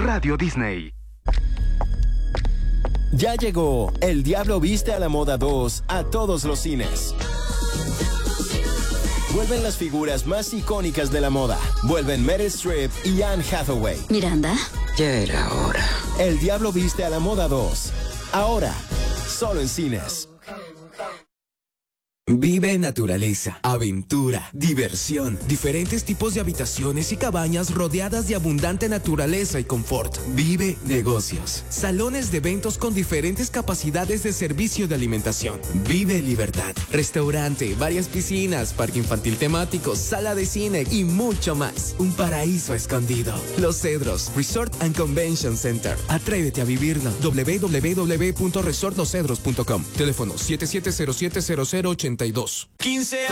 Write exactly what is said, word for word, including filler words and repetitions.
Radio Disney. Ya llegó El Diablo Viste a la Moda dos a todos los cines. Vuelven las figuras más icónicas de la moda. Vuelven Meryl Streep y Anne Hathaway. Miranda. Ya era hora. El Diablo Viste a la Moda dos. Ahora, solo en cines. Vive naturaleza, aventura, diversión, diferentes tipos de habitaciones y cabañas rodeadas de abundante naturaleza y confort. Vive negocios, salones de eventos con diferentes capacidades de servicio de alimentación. Vive libertad, restaurante, varias piscinas, parque infantil temático, sala de cine y mucho más. Un paraíso escondido. Los Cedros, Resort and Convention Center. Atrévete a vivirlo. doble u doble u doble u punto resort los cedros punto com. Teléfono siete siete cero siete cero cero ocho dos. quince